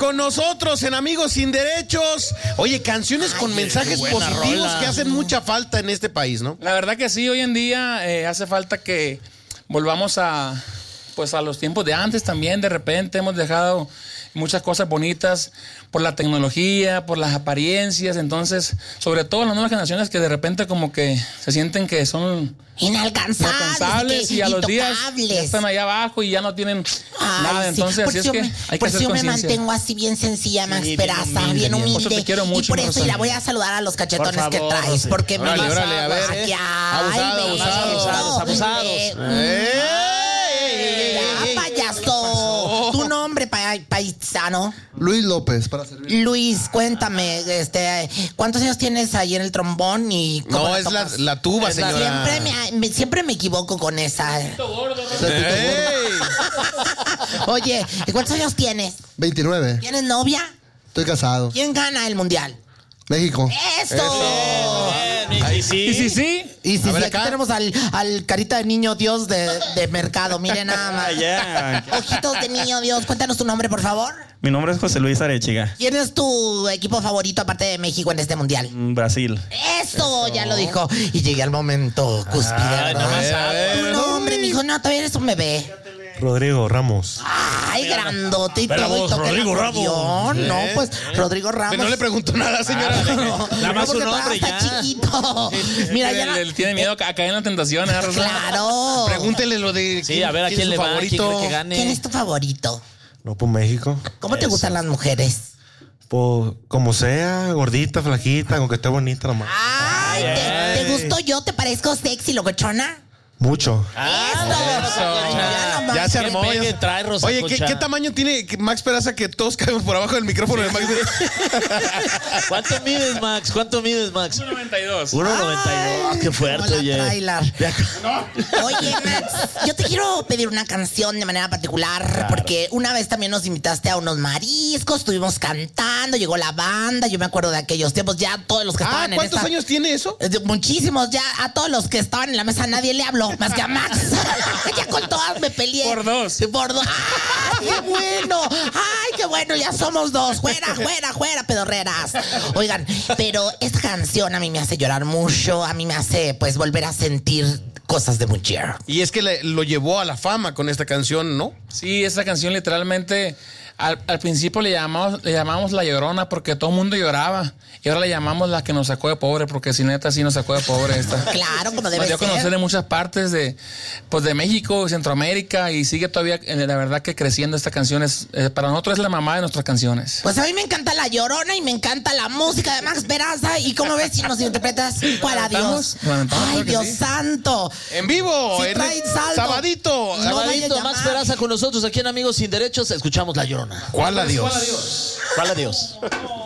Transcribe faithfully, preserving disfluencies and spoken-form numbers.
con nosotros en Amigos Sin Derechos. Oye, canciones Ay, con mensajes positivos rola. que hacen mucha falta en este país, ¿no? La verdad que sí, hoy en día eh, hace falta que volvamos a, pues a los tiempos de antes también. De repente hemos dejado muchas cosas bonitas por la tecnología, por las apariencias. Entonces, sobre todo las nuevas generaciones que de repente como que se sienten que son inalcanzables, inalcanzables y, que, y a los días ya están allá abajo y ya no tienen Ay, nada. Entonces, sí. así es que me, hay por que hacer eso yo me conciencia. mantengo así bien sencilla, Max sí, Peraza, bien humilde. Bien humilde. Por eso te quiero mucho, y por eso Rosario. Y la voy a saludar a los cachetones favor, que traes, sí. porque órale, me órale, a ver, eh. abusado, abusado, abusados, abusados. Eh, ¡Ey! ya, payaso. Tu nombre, pa paisano. Luis López, para servir. Luis, cuéntame, este, ¿cuántos años tienes ahí en el trombón y cómo No, es la, la tuba, es señora. Siempre me, me, siempre me equivoco con esa. Oye, ¿y cuántos años tienes? veintinueve. ¿Tienes novia? Estoy casado. ¿Quién gana el mundial? México. ¡Esto! Bien, bien, sí. ¿Y sí, sí? Y si, A ver, si aquí acá. tenemos al, al carita de niño Dios de, de mercado, miren nada más. Ya. Ojitos de niño Dios, cuéntanos tu nombre, por favor. Mi nombre es José Luis Arechiga. ¿Quién es tu equipo favorito aparte de México en este mundial? Brasil. Eso, ya lo dijo. Y llegué al momento cúspide, Ay, ¿verdad? no me sabe. Tu nombre, mijo, no, todavía eres un bebé. Rodrigo Ramos. Ay, grandote y Pero todo. Y vos, toca el Rodrigo acordeón. Ramos. No, ¿Eh? pues, Rodrigo Ramos. No le pregunto nada, señora. No, Nada más no, su porque nombre todavía está ya. chiquito. Mira, ya no- Él, él tiene miedo a caer en la tentación, ¿eh, Rosa? Claro. Pregúntele lo de Sí, a ver a quién es le su va, quién favorito. cree que gane. ¿Quién es tu favorito? No, por México. ¿Cómo te Eso. gustan las mujeres? Pues, como sea, gordita, flaquita, con que esté bonita nomás. Ay, ¿te, Ay. ¿te gusto yo? ¿Te parezco sexy, locochona? Mucho. Eso. Ya nomás. Ya se ¿Qué armó. pegue ya- trae, Rosa Oye, ¿qué, Concha? ¿qué tamaño tiene Max Peraza que todos caemos por abajo del micrófono de Max? ¿Cuánto mides, Max? ¿Cuánto mides, Max? uno noventa y dos. uno noventa y dos. Qué fuerte, Como la oye. trailer. Oye, Max, yo te quiero pedir una canción de manera particular, Claro. porque una vez también nos invitaste a unos mariscos, estuvimos cantando, llegó la banda, yo me acuerdo de aquellos tiempos, ya todos los que Ah, estaban en ¿cuántos esta... años tiene eso? Eh, Muchísimos, ya a todos los que estaban en la mesa nadie le habló, más que a Max. Ya con todas me peleé. Por dos. Por dos. ¡Ay, qué bueno! ¡Ay, qué bueno! Ya somos dos. Fuera, fuera, fuera, pedorreras. Oigan, pero esta canción a mí me hace llorar mucho, a mí me hace, pues, volver a sentir cosas de mujer. Y es que le- lo llevó a la fama con esta canción, ¿no? Sí, esa canción literalmente al, al principio le llamamos, le llamamos La Llorona porque todo el mundo lloraba. Y ahora le llamamos La que nos sacó de pobre, porque si neta sí nos sacó de pobre esta. Claro, como debe Nos dio a ser. conocer en muchas partes de, pues de México, Centroamérica, y sigue todavía, eh, la verdad que creciendo esta canción. Es, eh, para nosotros es la mamá de nuestras canciones. Pues a mí me encanta La Llorona y me encanta la música de Max Peraza. Y como ves, si nos interpretas, ¿cuál adiós? ¿Lo aventamos? Ay, Claro que Dios sí. santo. En vivo, Sí en trae saldo. sabadito. No vaya a Sabadito, llamar. Max Peraza con nosotros aquí en Amigos Sin Derechos. Escuchamos La Llorona. ¿Cuál adiós? ¿Cuál adiós?